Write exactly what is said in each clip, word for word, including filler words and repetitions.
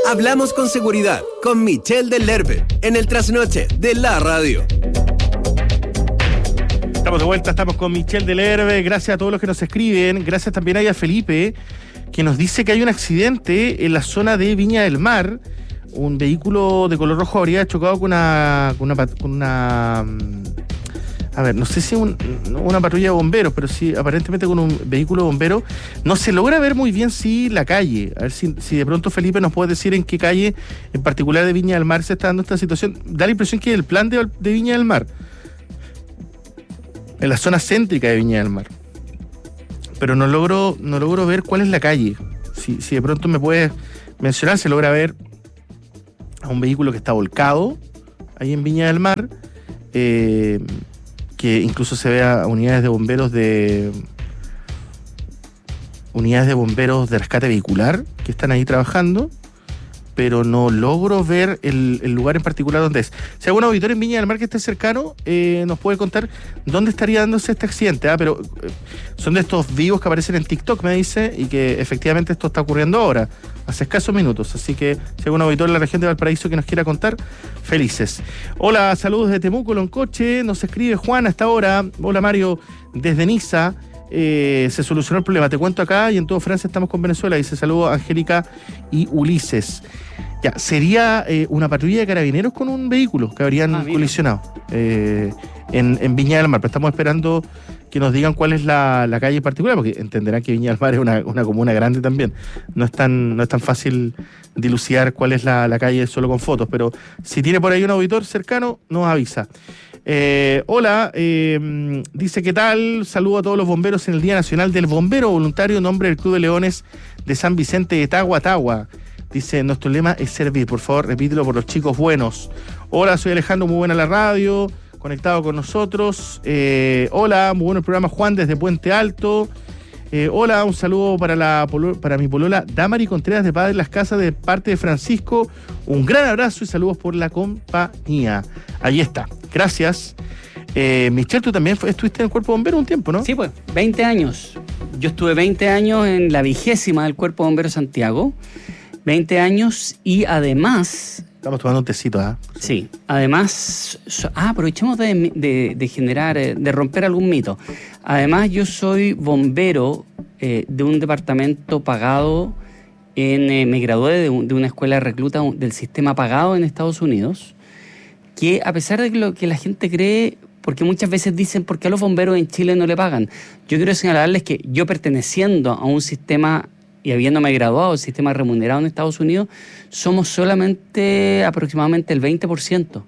Hablamos con seguridad con Michelle del Lerbe en el trasnoche de la radio. Estamos de vuelta, estamos con Michelle del Lerbe. Gracias a todos los que nos escriben. Gracias también a Felipe, que nos dice que hay un accidente en la zona de Viña del Mar. Un vehículo de color rojo habría chocado con una... Con una, con una a ver, no sé si un, una patrulla de bomberos, pero sí aparentemente con un vehículo de bomberos. No se logra ver muy bien si la calle. A ver si, si de pronto Felipe nos puede decir en qué calle en particular de Viña del Mar se está dando esta situación. Da la impresión que el plan de, de Viña del Mar, en la zona céntrica de Viña del Mar. Pero no logro, no logro ver cuál es la calle. Si, si de pronto me puedes mencionar, se logra ver a un vehículo que está volcado ahí en Viña del Mar, eh, que incluso se ve a unidades de bomberos de unidades de bomberos de rescate vehicular que están ahí trabajando, pero no logro ver el, el lugar en particular donde es. Si algún auditor en Viña del Mar que esté cercano, eh, nos puede contar dónde estaría dándose este accidente. ¿ah? Pero eh, son de estos vivos que aparecen en TikTok, me dice, y que efectivamente esto está ocurriendo ahora, hace escasos minutos. Así que si algún auditor en la región de Valparaíso que nos quiera contar, felices. Hola, saludos de Temuco, Loncoche, nos escribe Juan hasta ahora. Hola Mario, desde Niza. Eh, se solucionó el problema, te cuento acá y en todo Francia estamos con Venezuela. Dice saludos Angélica y Ulises. Ya, sería eh, una patrulla de carabineros con un vehículo que habrían ah, colisionado eh, en, en Viña del Mar, pero estamos esperando que nos digan cuál es la, la calle en particular, porque entenderán que Viña del Mar es una, una comuna grande también, no es tan, no es tan fácil dilucidar cuál es la, la calle solo con fotos, pero si tiene por ahí un auditor cercano, nos avisa. Eh, hola, eh, dice ¿qué tal? Saludo a todos los bomberos en el Día Nacional del Bombero Voluntario en nombre del Club de Leones de San Vicente de Tagua, Tagua. Dice, nuestro lema es servir, por favor, repítelo por los chicos buenos. Hola, soy Alejandro, muy buena la radio, conectado con nosotros. Eh, hola, muy bueno el programa, Juan, desde Puente Alto. Eh, hola, un saludo para la para mi polola Damari Contreras de Padre Las Casas de parte de Francisco. Un gran abrazo y saludos por la compañía. Ahí está, gracias. Eh, Michelle, tú también estuviste en el Cuerpo Bombero un tiempo, ¿no? Sí, pues, veinte años. Yo estuve veinte años en la vigésima del Cuerpo Bombero Santiago. veinte años y además... Estamos tomando un tecito, ¿ah? ¿eh? Sí, además... Ah, aprovechemos de, de, de generar, de romper algún mito. Además, yo soy bombero eh, de un departamento pagado en... Eh, me gradué de, un, de una escuela de recluta del sistema pagado en Estados Unidos, que a pesar de lo que la gente cree... Porque muchas veces dicen, ¿por qué a los bomberos en Chile no le pagan? Yo quiero señalarles que yo perteneciendo a un sistema... y habiéndome graduado del sistema remunerado en Estados Unidos, somos solamente aproximadamente el veinte por ciento.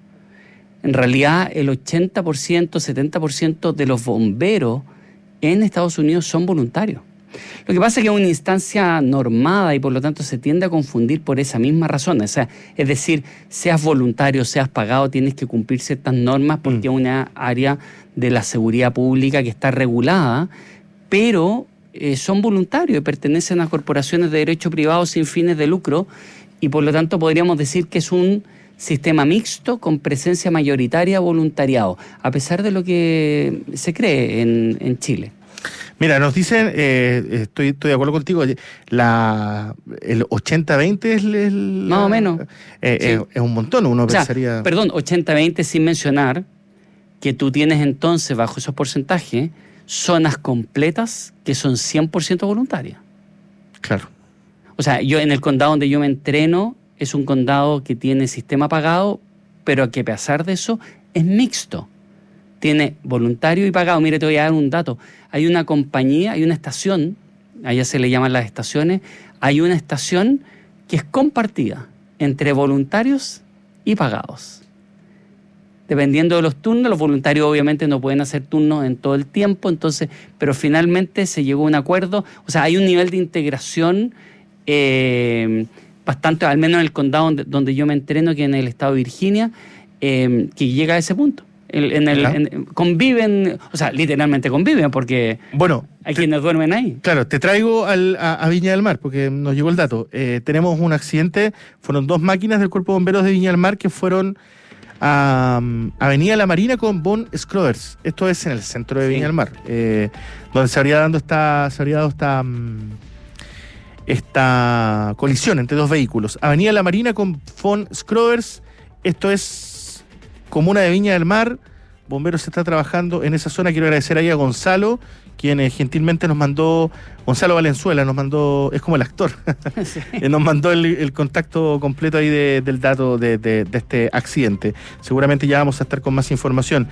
En realidad, el ochenta por ciento, setenta por ciento de los bomberos en Estados Unidos son voluntarios. Lo que pasa es que es una instancia normada y por lo tanto se tiende a confundir por esa misma razón. O sea, es decir, seas voluntario, seas pagado, tienes que cumplir ciertas normas porque es mm. una área de la seguridad pública que está regulada, pero... Eh, son voluntarios y pertenecen a corporaciones de derecho privado sin fines de lucro y por lo tanto podríamos decir que es un sistema mixto con presencia mayoritaria voluntariado, a pesar de lo que se cree en, en Chile. Mira, nos dicen, eh, estoy, estoy de acuerdo contigo, la, el ochenta veinte es... El, Más o menos. Eh, sí. es, es un montón, uno o sea, pensaría... Perdón, ochenta veinte sin mencionar que tú tienes entonces bajo esos porcentajes zonas completas que son cien por ciento voluntarias. Claro. O sea, yo en el condado donde yo me entreno es un condado que tiene sistema pagado, pero que a pesar de eso es mixto. Tiene voluntario y pagado. Mire, te voy a dar un dato. Hay una compañía, hay una estación, allá se le llaman las estaciones, hay una estación que es compartida entre voluntarios y pagados. Dependiendo de los turnos, los voluntarios obviamente no pueden hacer turnos en todo el tiempo, entonces, pero finalmente se llegó a un acuerdo, o sea, hay un nivel de integración eh, bastante, al menos en el condado donde, donde yo me entreno, que en el estado de Virginia, eh, que llega a ese punto. El, en el, en, conviven, o sea, literalmente conviven, porque bueno, hay te, quienes duermen ahí. Claro, te traigo al, a, a Viña del Mar, porque nos llegó el dato. Eh, tenemos un accidente, fueron dos máquinas del Cuerpo de Bomberos de Viña del Mar que fueron a um, Avenida La Marina con Bon Scrollers. Esto es en el centro de Viña sí. del Mar, eh, donde se habría, dando esta, se habría dado esta, um, esta colisión entre dos vehículos. Avenida La Marina con Von Scrovers, esto es comuna de Viña del Mar. Bomberos está trabajando en esa zona. Quiero agradecer ahí a Gonzalo, quien eh, gentilmente nos mandó, Gonzalo Valenzuela nos mandó, es como el actor, sí. nos mandó el, el contacto completo ahí de, del dato de, de, de este accidente. Seguramente ya vamos a estar con más información.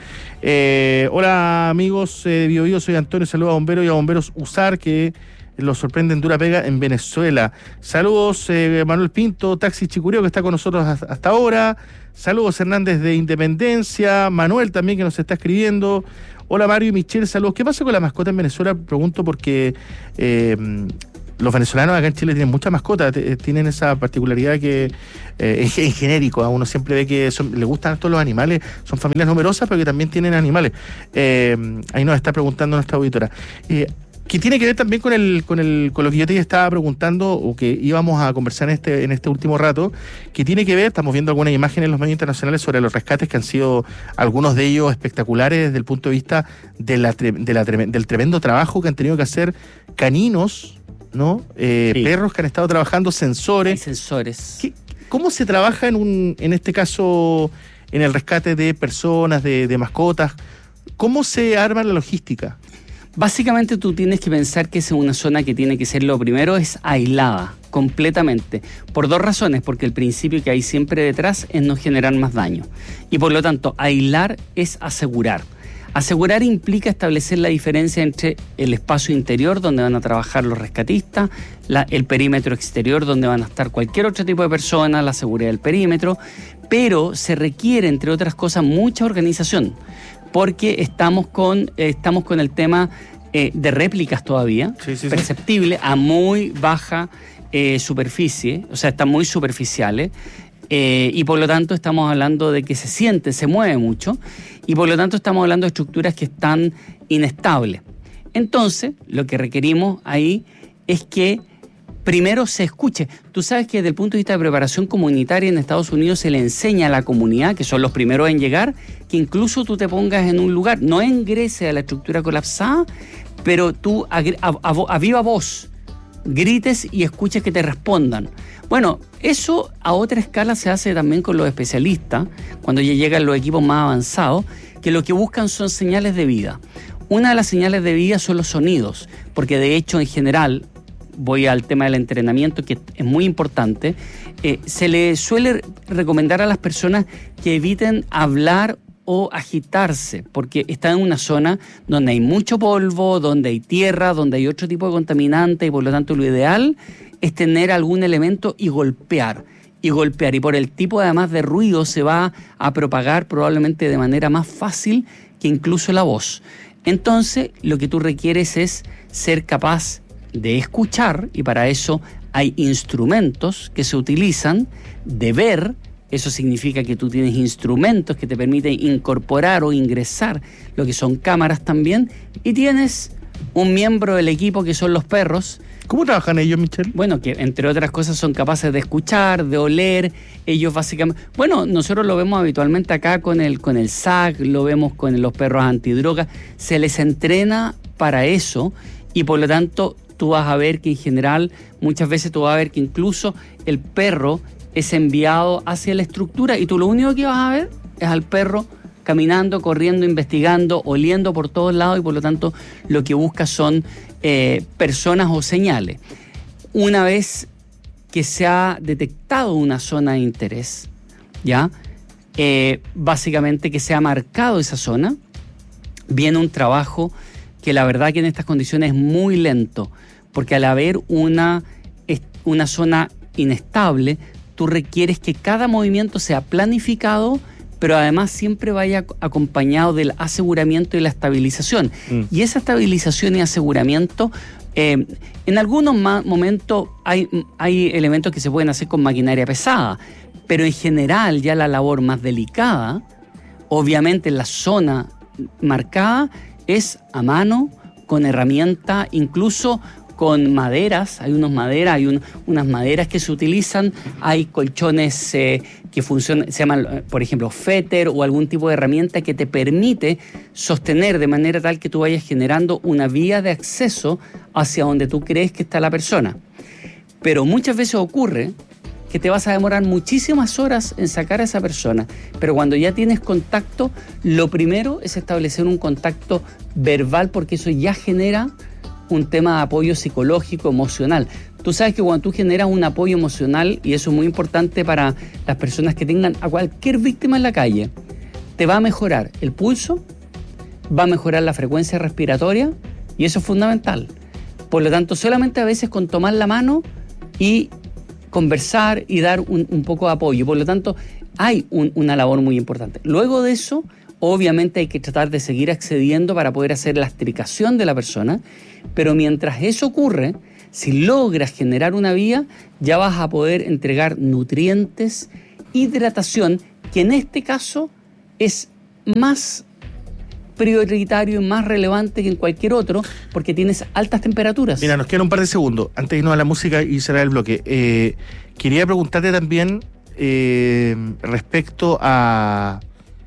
Eh, hola amigos eh, de Bio Bio, soy Antonio, saludos a Bomberos y a Bomberos Usar, que los sorprende en dura pega en Venezuela. Saludos eh, Manuel Pinto, Taxi Chicureo, que está con nosotros hasta, hasta ahora. Saludos Hernández de Independencia, Manuel también que nos está escribiendo. Hola Mario y Michelle, saludos. ¿Qué pasa con la mascota en Venezuela? Pregunto porque eh, los venezolanos acá en Chile tienen muchas mascotas, tienen esa particularidad que eh, en genérico, a uno siempre ve que son, le gustan todos los animales, son familias numerosas pero que también tienen animales. Eh, ahí nos está preguntando nuestra auditora. Eh, que tiene que ver también con el, con el, con lo que yo te estaba preguntando, o que íbamos a conversar en este, en este último rato, que tiene que ver, estamos viendo algunas imágenes en los medios internacionales sobre los rescates que han sido, algunos de ellos espectaculares desde el punto de vista de la, de la, del tremendo trabajo que han tenido que hacer caninos, ¿no? Eh, sí. Perros que han estado trabajando, sensores. Hay sensores. ¿Qué, ¿Cómo se trabaja en un, en este caso, en el rescate de personas, de, de mascotas? ¿Cómo se arma la logística? Básicamente tú tienes que pensar que es una zona que tiene que ser, lo primero, es aislada completamente, por dos razones, porque el principio que hay siempre detrás es no generar más daño, y por lo tanto aislar es asegurar. Asegurar implica establecer la diferencia entre el espacio interior donde van a trabajar los rescatistas, la, el perímetro exterior donde van a estar cualquier otro tipo de persona, la seguridad del perímetro, pero se requiere, entre otras cosas, mucha organización, porque estamos con, eh, estamos con el tema eh, de réplicas todavía, sí, sí, perceptible sí. a muy baja eh, superficie, o sea, están muy superficiales, eh, y por lo tanto estamos hablando de que se siente, se mueve mucho, y por lo tanto estamos hablando de estructuras que están inestables. Entonces, lo que requerimos ahí es que primero se escuche. Tú sabes que desde el punto de vista de preparación comunitaria en Estados Unidos se le enseña a la comunidad, que son los primeros en llegar, que incluso tú te pongas en un lugar, no ingrese a la estructura colapsada, pero tú a, a, a, a viva voz grites y escuches que te respondan. Bueno, eso a otra escala se hace también con los especialistas, cuando ya llegan los equipos más avanzados, que lo que buscan son señales de vida. Una de las señales de vida son los sonidos, porque de hecho en general, voy al tema del entrenamiento, que es muy importante, eh, se le suele recomendar a las personas que eviten hablar o agitarse, porque están en una zona donde hay mucho polvo, donde hay tierra, donde hay otro tipo de contaminante, y por lo tanto lo ideal es tener algún elemento y golpear, y golpear, y por el tipo además de ruido se va a propagar probablemente de manera más fácil que incluso la voz. Entonces lo que tú requieres es ser capaz de escuchar, y para eso hay instrumentos que se utilizan, de ver, eso significa que tú tienes instrumentos que te permiten incorporar o ingresar lo que son cámaras también, y tienes un miembro del equipo que son los perros. ¿Cómo trabajan ellos, Michelle? Bueno, que entre otras cosas son capaces de escuchar, de oler, ellos básicamente... Bueno, nosotros lo vemos habitualmente acá con el, con el S A C, lo vemos con los perros antidrogas, se les entrena para eso, y por lo tanto tú vas a ver que en general, muchas veces tú vas a ver que incluso el perro es enviado hacia la estructura, y tú lo único que vas a ver es al perro caminando, corriendo, investigando, oliendo por todos lados, y por lo tanto lo que busca son eh, personas o señales. Una vez que se ha detectado una zona de interés, ¿ya? Eh, básicamente que se ha marcado esa zona, viene un trabajo que la verdad que en estas condiciones es muy lento, porque al haber una, una zona inestable, tú requieres que cada movimiento sea planificado, pero además siempre vaya acompañado del aseguramiento y la estabilización. Mm. Y esa estabilización y aseguramiento, eh, en algunos momentos hay, hay elementos que se pueden hacer con maquinaria pesada, pero en general ya la labor más delicada, obviamente en la zona marcada, es a mano, con herramienta, incluso con maderas. Hay unas maderas, hay un, unas maderas que se utilizan, hay colchones eh, que funcionan, se llaman, por ejemplo, féter, o algún tipo de herramienta que te permite sostener de manera tal que tú vayas generando una vía de acceso hacia donde tú crees que está la persona. Pero muchas veces ocurre que te vas a demorar muchísimas horas en sacar a esa persona. Pero cuando ya tienes contacto, lo primero es establecer un contacto verbal, porque eso ya genera un tema de apoyo psicológico, emocional. Tú sabes que cuando tú generas un apoyo emocional, y eso es muy importante para las personas que tengan a cualquier víctima en la calle, te va a mejorar el pulso, va a mejorar la frecuencia respiratoria, y eso es fundamental. Por lo tanto, solamente a veces con tomar la mano y conversar y dar un, un poco de apoyo. Por lo tanto, hay un, una labor muy importante. Luego de eso, obviamente hay que tratar de seguir accediendo para poder hacer la extricación de la persona, pero mientras eso ocurre, si logras generar una vía, ya vas a poder entregar nutrientes, hidratación, que en este caso es más prioritario y más relevante que en cualquier otro, porque tienes altas temperaturas. Mira, nos quedan un par de segundos antes de irnos a la música y cerrar el bloque. Eh, quería preguntarte también eh, respecto a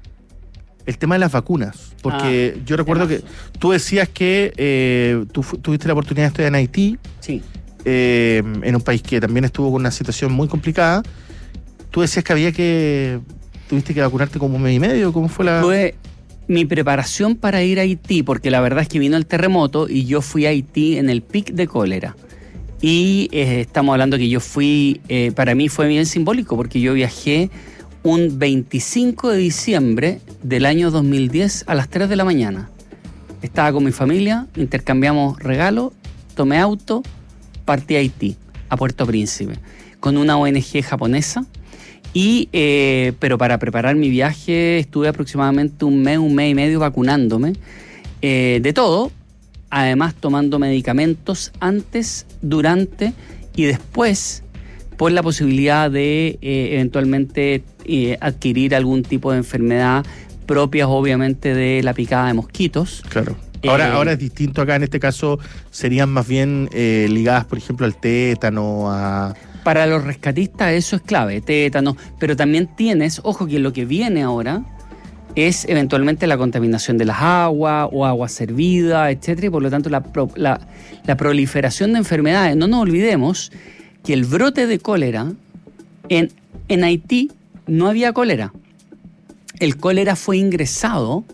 el tema de las vacunas, porque ah, yo recuerdo temazo. que tú decías que eh, tú tuviste la oportunidad de estudiar en Haití, sí. eh, en un país que también estuvo con una situación muy complicada. Tú decías que había que tuviste que vacunarte como un mes y medio. ¿Cómo fue la...? Tuve mi preparación para ir a Haití, porque la verdad es que vino el terremoto y yo fui a Haití en el pic de cólera. Y eh, estamos hablando que yo fui, eh, para mí fue bien simbólico, porque yo viajé un veinticinco de diciembre del año dos mil diez a las tres de la mañana. Estaba con mi familia, intercambiamos regalos, tomé auto, partí a Haití, a Puerto Príncipe, con una O N G japonesa. Y, eh, pero para preparar mi viaje estuve aproximadamente un mes, un mes y medio vacunándome eh, de todo, además tomando medicamentos antes, durante y después, por la posibilidad de eh, eventualmente eh, adquirir algún tipo de enfermedad propias obviamente de la picada de mosquitos. Claro. Ahora, eh, ahora es distinto acá, en este caso serían más bien eh, ligadas, por ejemplo, al tétano, a... Para los rescatistas eso es clave, tétano, pero también tienes, ojo que lo que viene ahora es eventualmente la contaminación de las aguas o agua servida, etcétera, y por lo tanto la, pro, la, la proliferación de enfermedades. No nos olvidemos que el brote de cólera, en, en Haití no había cólera. El cólera fue ingresado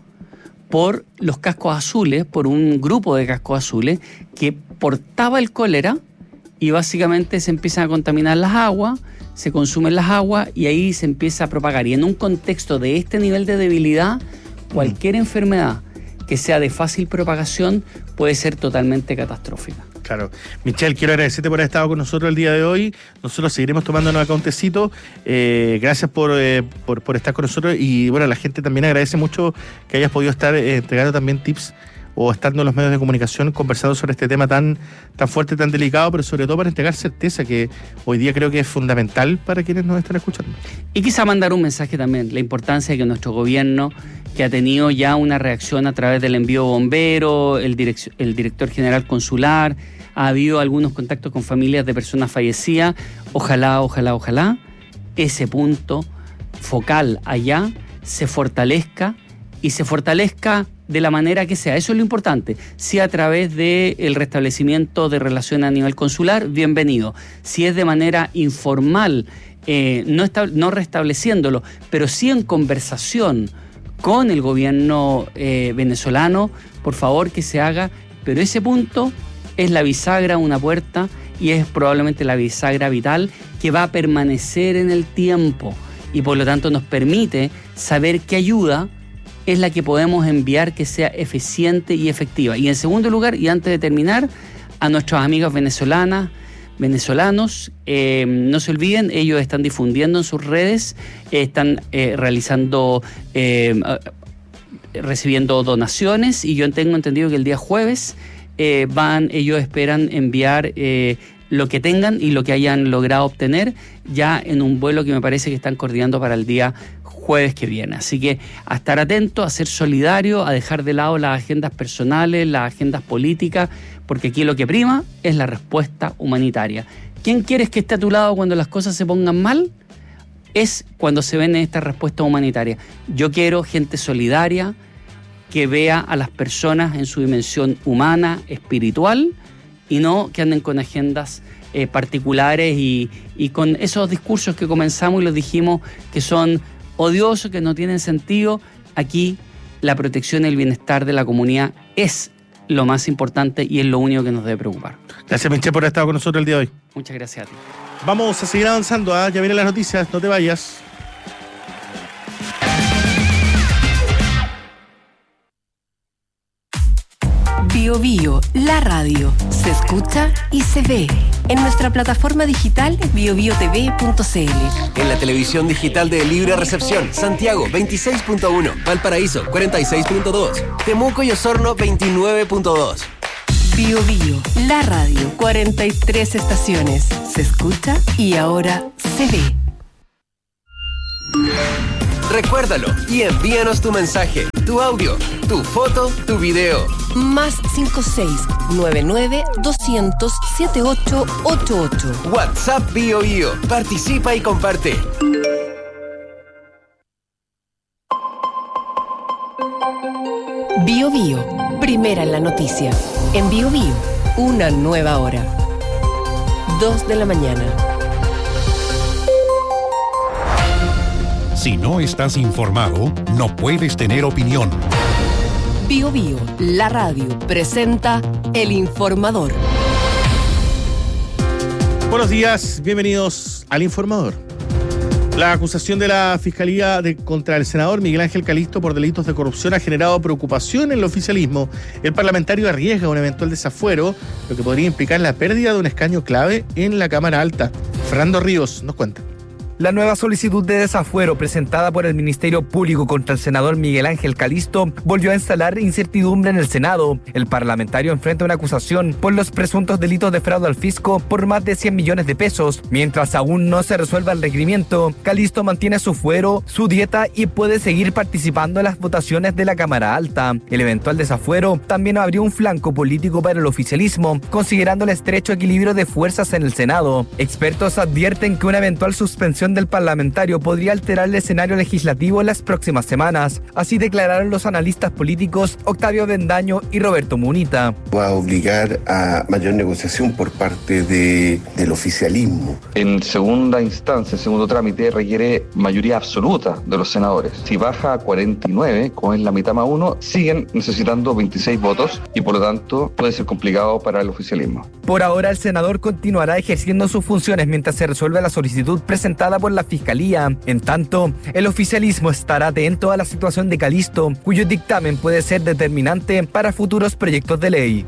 por los cascos azules, por un grupo de cascos azules que portaba el cólera, y básicamente se empiezan a contaminar las aguas, se consumen las aguas y ahí se empieza a propagar. Y en un contexto de este nivel de debilidad, cualquier mm. enfermedad que sea de fácil propagación puede ser totalmente catastrófica. Claro. Michelle, quiero agradecerte por haber estado con nosotros el día de hoy. Nosotros seguiremos tomándonos acá un tecito. Eh, gracias por, eh, por, por estar con nosotros. Y bueno, la gente también agradece mucho que hayas podido estar eh, entregando también tips o estando en los medios de comunicación conversando sobre este tema tan, tan fuerte, tan delicado, pero sobre todo para entregar certeza, que hoy día creo que es fundamental para quienes nos están escuchando. Y quizá mandar un mensaje también, la importancia de que nuestro gobierno, que ha tenido ya una reacción a través del envío de bomberos, el, direc- el director general consular, ha habido algunos contactos con familias de personas fallecidas, ojalá, ojalá, ojalá, ese punto focal allá se fortalezca y se fortalezca de la manera que sea. Eso es lo importante. Si a través del restablecimiento de relaciones a nivel consular, bienvenido. Si es de manera informal, eh, no, estab- no restableciéndolo, pero sí en conversación con el gobierno eh, venezolano, por favor que se haga. Pero ese punto es la bisagra, una puerta, y es probablemente la bisagra vital que va a permanecer en el tiempo y por lo tanto nos permite saber qué ayuda es la que podemos enviar que sea eficiente y efectiva. Y en segundo lugar, y antes de terminar, a nuestros amigos venezolanas, venezolanos, eh, no se olviden, ellos están difundiendo en sus redes, eh, están eh, realizando, eh, recibiendo donaciones, y yo tengo entendido que el día jueves eh, van, ellos esperan enviar eh, lo que tengan y lo que hayan logrado obtener ya en un vuelo que me parece que están coordinando para el día jueves que viene. Así que a estar atento, a ser solidario, a dejar de lado las agendas personales, las agendas políticas, porque aquí lo que prima es la respuesta humanitaria. ¿Quién quieres que esté a tu lado cuando las cosas se pongan mal? Es cuando se ven esta respuesta humanitaria. Yo quiero gente solidaria que vea a las personas en su dimensión humana, espiritual, y no que anden con agendas eh, particulares y, y con esos discursos que comenzamos y los dijimos que son odiosos, que no tienen sentido. Aquí la protección y el bienestar de la comunidad es lo más importante y es lo único que nos debe preocupar. Gracias, Michel, por haber estado con nosotros el día de hoy. Muchas gracias a ti. Vamos a seguir avanzando, ¿eh? Ya vienen las noticias, no te vayas. Bio Bio, la radio, se escucha y se ve en nuestra plataforma digital bio bio t v punto c l. En la televisión digital de Libre Recepción, Santiago veintiséis punto uno, Valparaíso cuarenta y seis punto dos, Temuco y Osorno veintinueve punto dos. Bio Bio, la radio, cuarenta y tres estaciones, se escucha y ahora se ve. Recuérdalo y envíanos tu mensaje, tu audio, tu foto, tu video. Más cinco seis nueve nueve doscientos setenta y ocho ochenta y ocho. WhatsApp Bio Bio. Participa y comparte. Bio Bio, primera en la noticia. En Bio Bio, una nueva hora. Dos de la mañana. Si no estás informado, no puedes tener opinión. Bio Bio, la radio, presenta El Informador. Buenos días, bienvenidos al Informador. La acusación de la Fiscalía de, contra el senador Miguel Ángel Calisto por delitos de corrupción ha generado preocupación en el oficialismo. El parlamentario arriesga un eventual desafuero, lo que podría implicar la pérdida de un escaño clave en la Cámara Alta. Fernando Ríos nos cuenta. La nueva solicitud de desafuero presentada por el Ministerio Público contra el senador Miguel Ángel Calisto volvió a instalar incertidumbre en el Senado. El parlamentario enfrenta una acusación por los presuntos delitos de fraude al fisco por más de cien millones de pesos. Mientras aún no se resuelva el requerimiento, Calisto mantiene su fuero, su dieta y puede seguir participando en las votaciones de la Cámara Alta. El eventual desafuero también abrió un flanco político para el oficialismo, considerando el estrecho equilibrio de fuerzas en el Senado. Expertos advierten que una eventual suspensión del parlamentario podría alterar el escenario legislativo en las próximas semanas. Así declararon los analistas políticos Octavio Bendaño y Roberto Munita. Va a obligar a mayor negociación por parte de, del oficialismo. En segunda instancia, el segundo trámite requiere mayoría absoluta de los senadores. Si baja a cuarenta y nueve, como es la mitad más uno, siguen necesitando veintiséis votos y por lo tanto puede ser complicado para el oficialismo. Por ahora, el senador continuará ejerciendo sus funciones mientras se resuelve la solicitud presentada por la Fiscalía. En tanto, el oficialismo estará atento a la situación de Calisto, cuyo dictamen puede ser determinante para futuros proyectos de ley.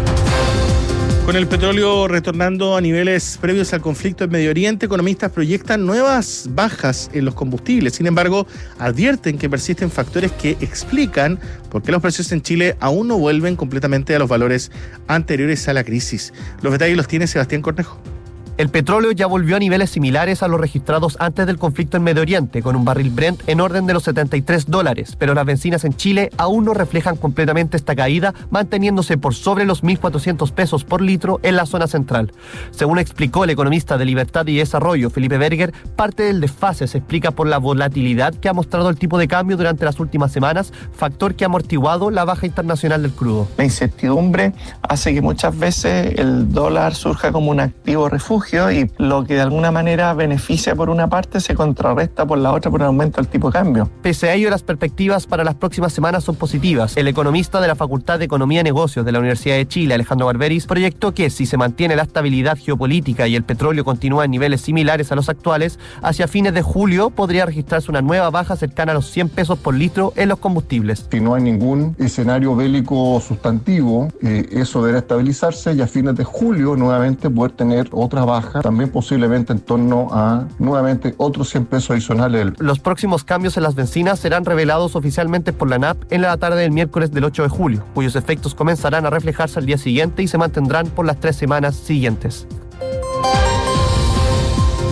Con el petróleo retornando a niveles previos al conflicto en Medio Oriente, economistas proyectan nuevas bajas en los combustibles. Sin embargo, advierten que persisten factores que explican por qué los precios en Chile aún no vuelven completamente a los valores anteriores a la crisis. Los detalles los tiene Sebastián Cornejo. El petróleo ya volvió a niveles similares a los registrados antes del conflicto en Medio Oriente, con un barril Brent en orden de los setenta y tres dólares, pero las bencinas en Chile aún no reflejan completamente esta caída, manteniéndose por sobre los mil cuatrocientos pesos por litro en la zona central. Según explicó el economista de Libertad y Desarrollo, Felipe Berger, parte del desfase se explica por la volatilidad que ha mostrado el tipo de cambio durante las últimas semanas, factor que ha amortiguado la baja internacional del crudo. La incertidumbre hace que muchas veces el dólar surja como un activo refugio, y lo que de alguna manera beneficia por una parte se contrarresta por la otra por el aumento del tipo de cambio. Pese a ello, las perspectivas para las próximas semanas son positivas. El economista de la Facultad de Economía y Negocios de la Universidad de Chile, Alejandro Barberis, proyectó que si se mantiene la estabilidad geopolítica y el petróleo continúa en niveles similares a los actuales, hacia fines de julio podría registrarse una nueva baja cercana a los cien pesos por litro en los combustibles. Si no hay ningún escenario bélico sustantivo, eh, eso deberá estabilizarse y a fines de julio nuevamente poder tener otra baja, también posiblemente en torno a nuevamente otros cien pesos adicionales. Los próximos cambios en las bencinas serán revelados oficialmente por la A N A P en la tarde del miércoles del ocho de julio, cuyos efectos comenzarán a reflejarse al día siguiente y se mantendrán por las tres semanas siguientes.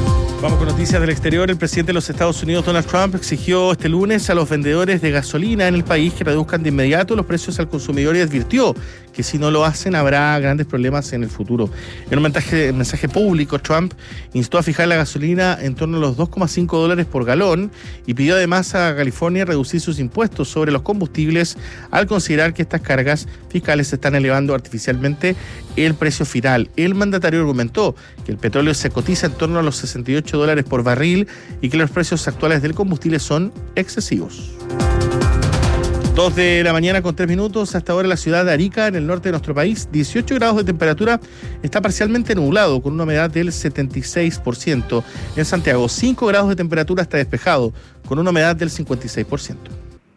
Vamos con noticias del exterior. El presidente de los Estados Unidos, Donald Trump, exigió este lunes a los vendedores de gasolina en el país que reduzcan de inmediato los precios al consumidor y advirtió que si no lo hacen habrá grandes problemas en el futuro. En un mensaje, mensaje público, Trump instó a fijar la gasolina en torno a los dos coma cinco dólares por galón y pidió además a California reducir sus impuestos sobre los combustibles al considerar que estas cargas fiscales están elevando artificialmente el precio final. El mandatario argumentó que el petróleo se cotiza en torno a los sesenta y ocho dólares por barril y que los precios actuales del combustible son excesivos. Dos de la mañana con tres minutos. Hasta ahora la ciudad de Arica, en el norte de nuestro país, dieciocho grados de temperatura, está parcialmente nublado con una humedad del setenta y seis por ciento. En Santiago, cinco grados de temperatura, está despejado con una humedad del cincuenta y seis por ciento.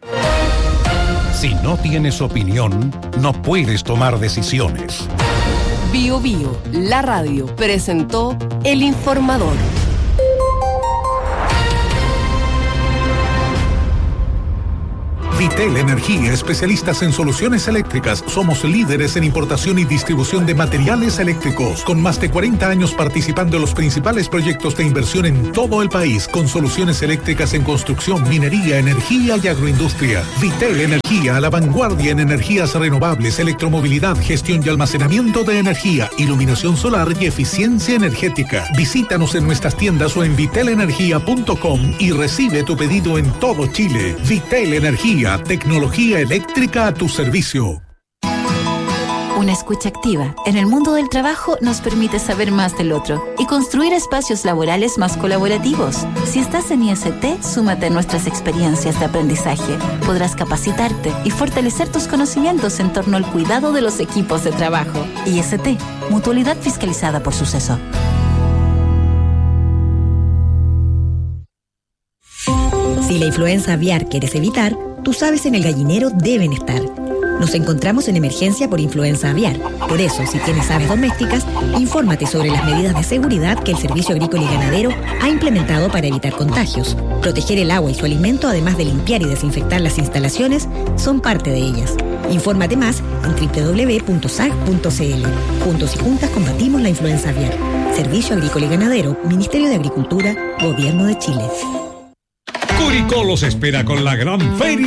Si no tienes opinión, no puedes tomar decisiones. Bio Bio, la radio, presentó El Informador. Vitel Energía, especialistas en soluciones eléctricas. Somos líderes en importación y distribución de materiales eléctricos, con más de cuarenta años participando en los principales proyectos de inversión en todo el país, con soluciones eléctricas en construcción, minería, energía y agroindustria. Vitel Energía, a la vanguardia en energías renovables, electromovilidad, gestión y almacenamiento de energía, iluminación solar y eficiencia energética. Visítanos en nuestras tiendas o en vitel energía punto com y recibe tu pedido en todo Chile. Vitel Energía, tecnología eléctrica a tu servicio. Una escucha activa en el mundo del trabajo nos permite saber más del otro y construir espacios laborales más colaborativos. Si estás en I S T, súmate a nuestras experiencias de aprendizaje. Podrás capacitarte y fortalecer tus conocimientos en torno al cuidado de los equipos de trabajo. I S T, mutualidad fiscalizada por Suceso. Si la influenza aviar quieres evitar, tus aves en el gallinero deben estar. Nos encontramos en emergencia por influenza aviar. Por eso, si tienes aves domésticas, infórmate sobre las medidas de seguridad que el Servicio Agrícola y Ganadero ha implementado para evitar contagios. Proteger el agua y su alimento, además de limpiar y desinfectar las instalaciones, son parte de ellas. Infórmate más en doble u doble u doble u punto s a g punto c l. Juntos y juntas combatimos la influenza aviar. Servicio Agrícola y Ganadero, Ministerio de Agricultura, Gobierno de Chile. Curicó los espera con la gran feria